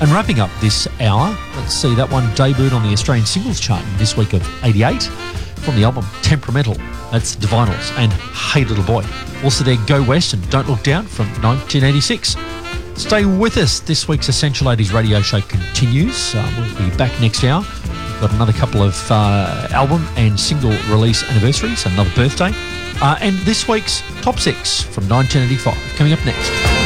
And wrapping up this hour, let's see, that one debuted on the Australian singles chart in this week of 88 from the album Temperamental. That's Divinals and Hey Little Boy. Also there, Go West and Don't Look Down from 1986. Stay with us. This week's Essential 80s radio show continues. We'll be back next hour. We've got another couple of album and single release anniversaries, another birthday. And this week's Top 6 from 1985 coming up next.